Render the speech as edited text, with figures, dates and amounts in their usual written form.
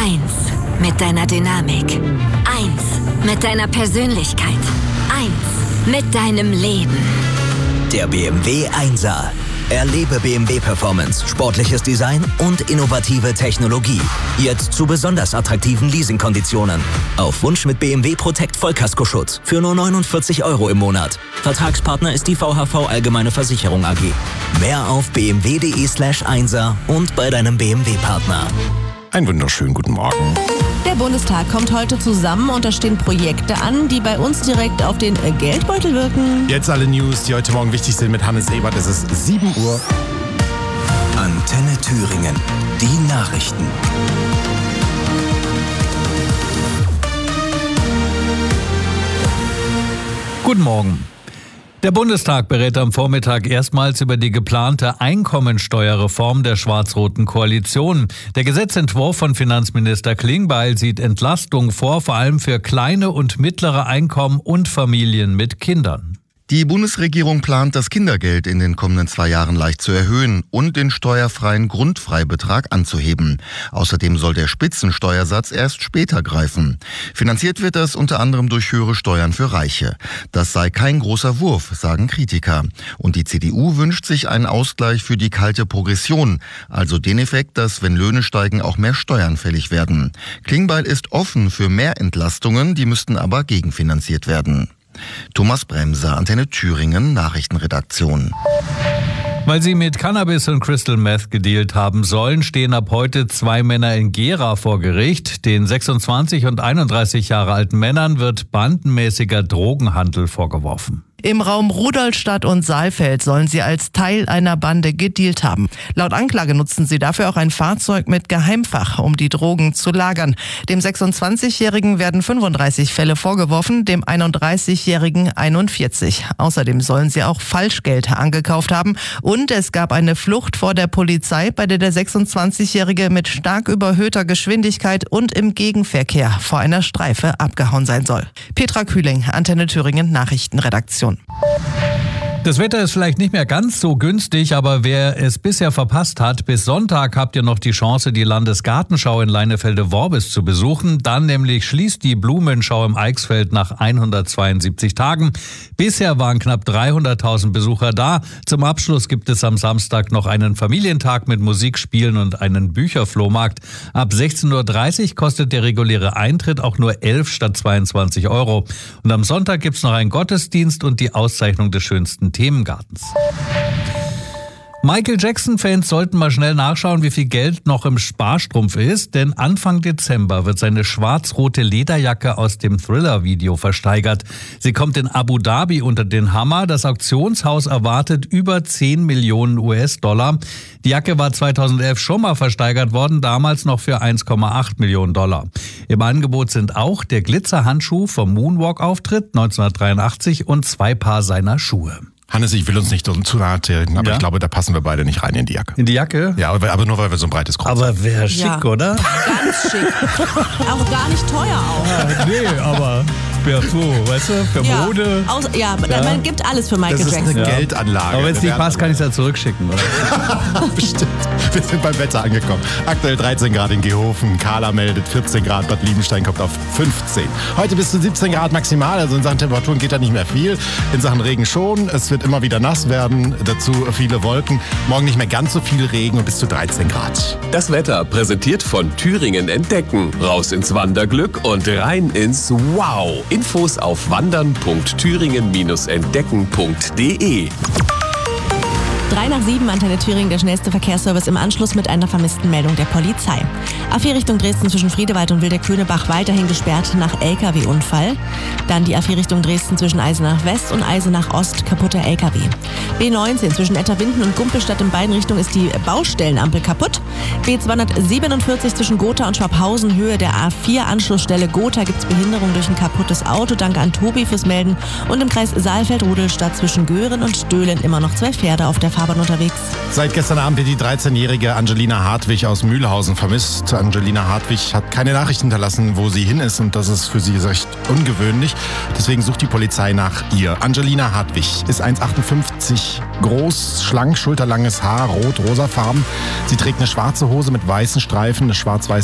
1 mit deiner Dynamik. 1 mit deiner Persönlichkeit. 1 mit deinem Leben. Der BMW 1er. Erlebe BMW Performance, sportliches Design und innovative Technologie. Jetzt zu besonders attraktiven Leasingkonditionen. Auf Wunsch mit BMW Protect Vollkaskoschutz für nur 49 € im Monat. Vertragspartner ist die VHV Allgemeine Versicherung AG. Mehr auf bmw.de/1er und bei deinem BMW-Partner. Einen wunderschönen guten Morgen. Der Bundestag kommt heute zusammen und da stehen Projekte an, die bei uns direkt auf den Geldbeutel wirken. Jetzt alle News, die heute Morgen wichtig sind mit Hannes Ebert. Es ist 7 Uhr. Antenne Thüringen. Die Nachrichten. Guten Morgen. Der Bundestag berät am Vormittag erstmals über die geplante Einkommensteuerreform der schwarz-roten Koalition. Der Gesetzentwurf von Finanzminister Klingbeil sieht Entlastung vor, vor allem für kleine und mittlere Einkommen und Familien mit Kindern. Die Bundesregierung plant, das Kindergeld in den kommenden 2 Jahren leicht zu erhöhen und den steuerfreien Grundfreibetrag anzuheben. Außerdem soll der Spitzensteuersatz erst später greifen. Finanziert wird das unter anderem durch höhere Steuern für Reiche. Das sei kein großer Wurf, sagen Kritiker. Und die CDU wünscht sich einen Ausgleich für die kalte Progression, also den Effekt, dass, wenn Löhne steigen, auch mehr Steuern fällig werden. Klingbeil ist offen für mehr Entlastungen, die müssten aber gegenfinanziert werden. Thomas Bremser, Antenne Thüringen, Nachrichtenredaktion. Weil sie mit Cannabis und Crystal Meth gedealt haben sollen, stehen ab heute 2 Männer in Gera vor Gericht. Den 26 und 31 Jahre alten Männern wird bandenmäßiger Drogenhandel vorgeworfen. Im Raum Rudolstadt und Saalfeld sollen sie als Teil einer Bande gedealt haben. Laut Anklage nutzten sie dafür auch ein Fahrzeug mit Geheimfach, um die Drogen zu lagern. Dem 26-Jährigen werden 35 Fälle vorgeworfen, dem 31-Jährigen 41. Außerdem sollen sie auch Falschgeld angekauft haben. Und es gab eine Flucht vor der Polizei, bei der 26-Jährige mit stark überhöhter Geschwindigkeit und im Gegenverkehr vor einer Streife abgehauen sein soll. Petra Kühling, Antenne Thüringen, Nachrichtenredaktion. Das Wetter ist vielleicht nicht mehr ganz so günstig, aber wer es bisher verpasst hat, bis Sonntag habt ihr noch die Chance, die Landesgartenschau in Leinefelde-Worbis zu besuchen. Dann nämlich schließt die Blumenschau im Eichsfeld nach 172 Tagen. Bisher waren knapp 300.000 Besucher da. Zum Abschluss gibt es am Samstag noch einen Familientag mit Musikspielen und einen Bücherflohmarkt. Ab 16:30 Uhr kostet der reguläre Eintritt auch nur 11 statt 22 €. Und am Sonntag gibt's noch einen Gottesdienst und die Auszeichnung des schönsten Themengartens. Michael Jackson-Fans sollten mal schnell nachschauen, wie viel Geld noch im Sparstrumpf ist, denn Anfang Dezember wird seine schwarz-rote Lederjacke aus dem Thriller-Video versteigert. Sie kommt in Abu Dhabi unter den Hammer. Das Auktionshaus erwartet über 10 Millionen US-Dollar. Die Jacke war 2011 schon mal versteigert worden, damals noch für 1,8 Millionen $. Im Angebot sind auch der Glitzerhandschuh vom Moonwalk-Auftritt 1983 und 2 Paar seiner Schuhe. Hannes, ich will uns nicht zu nahe treten, aber ich glaube, da passen wir beide nicht rein in die Jacke. In die Jacke? Ja, aber nur, weil wir so ein breites Kreuz haben. Aber wäre schick, oder? Ganz schick. Auch gar nicht teuer auch. Ja, nee, aber für so, weißt du, für Mode. Man gibt alles für Michael Das ist Jackson. eine Geldanlage. Aber wenn es nicht passt, kann ich es ja zurückschicken, oder? Bestimmt. Wir sind beim Wetter angekommen. Aktuell 13 Grad in Gehofen. Carla meldet 14 Grad. Bad Liebenstein kommt auf 15. Heute bis zu 17 Grad maximal. Also in Sachen Temperaturen geht da nicht mehr viel. In Sachen Regen schon. Es wird immer wieder nass werden. Dazu viele Wolken. Morgen nicht mehr ganz so viel Regen und bis zu 13 Grad. Das Wetter präsentiert von Thüringen Entdecken. Raus ins Wanderglück und rein ins Wow. Infos auf wandern.thüringen-entdecken.de. 6:03, Antenne Thüringen, der schnellste Verkehrsservice im Anschluss mit einer vermissten Meldung der Polizei. A4 Richtung Dresden zwischen Friedewald und Wilderkönebach weiterhin gesperrt nach LKW-Unfall. Dann die A4 Richtung Dresden zwischen Eisenach West und Eisenach Ost, kaputter LKW. B19 zwischen Etterwinden und Gumpelstadt in beiden Richtungen ist die Baustellenampel kaputt. B247 zwischen Gotha und Schwabhausen, Höhe der A4-Anschlussstelle Gotha gibt es Behinderung durch ein kaputtes Auto. Danke an Tobi fürs Melden. Und im Kreis Saalfeld-Rudolstadt zwischen Göhren und Döhlen immer noch 2 Pferde auf der Fahrbahn unterwegs. Seit gestern Abend wird die 13-jährige Angelina Hartwig aus Mühlhausen vermisst. Angelina Hartwig hat keine Nachricht hinterlassen, wo sie hin ist, und das ist für sie recht ungewöhnlich. Deswegen sucht die Polizei nach ihr. Angelina Hartwig ist 1,58 groß, schlank, schulterlanges Haar, rot-rosafarben. Sie trägt eine schwarze Hose mit weißen Streifen, eine schwarz-weiße